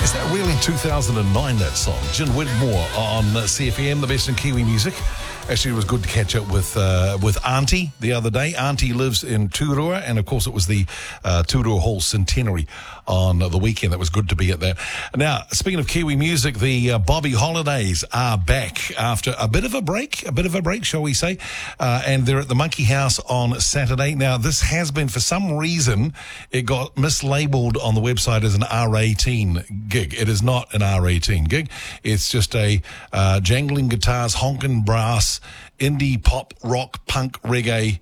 Is that really 2009, that song? Gin Widmore on CFM, the best in Kiwi music. Actually, it was good to catch up with Auntie the other day. Auntie lives in Turua, and of course it was the Turua Hall centenary on the weekend. That was good to be at that. Now, speaking of Kiwi music, the Bobby Holidays are back after a bit of a break, shall we say, and they're at the Monkey House on Saturday. Now, this has been, for some reason, it got mislabeled on the website as an R18 gig. It is not an R18 gig. It's just a jangling guitars, honkin' brass, indie pop, rock, punk, reggae,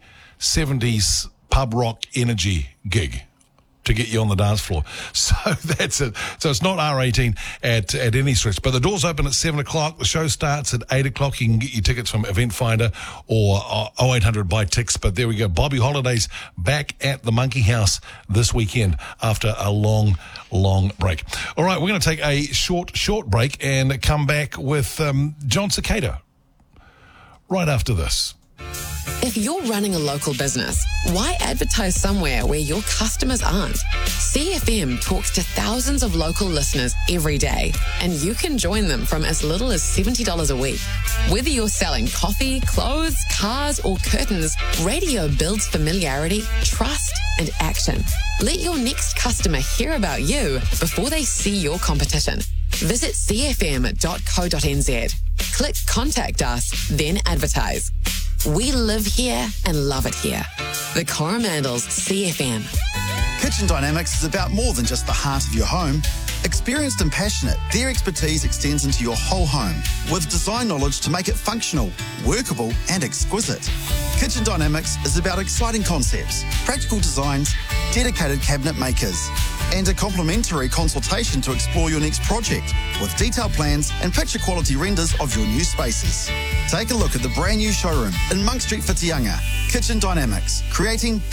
70s pub rock energy gig to get you on the dance floor. So that's it. So it's not R18 at any stretch. But the doors open at 7 o'clock. The show starts at 8 o'clock. You can get your tickets from Event Finder or 0800 buy Tix. But there we go. Bobby Holidays back at the Monkey House this weekend after a long break. All right, we're going to take a short break and come back with John Cicada right after this. If you're running a local business, why advertise somewhere where your customers aren't? CFM talks to thousands of local listeners every day, and you can join them from as little as $70 a week. Whether you're selling coffee, clothes, cars, or curtains, radio builds familiarity, trust, and action. Let your next customer hear about you before they see your competition. Visit cfm.co.nz. Click Contact Us, then advertise. We live here and love it here. The Coromandels CFM. Kitchen Dynamics is about more than just the heart of your home. Experienced and passionate, their expertise extends into your whole home with design knowledge to make it functional, workable and exquisite. Kitchen Dynamics is about exciting concepts, practical designs, dedicated cabinet makers, and a complimentary consultation to explore your next project with detailed plans and picture quality renders of your new spaces. Take a look at the brand new showroom in Monk Street, Whitianga. Kitchen Dynamics, creating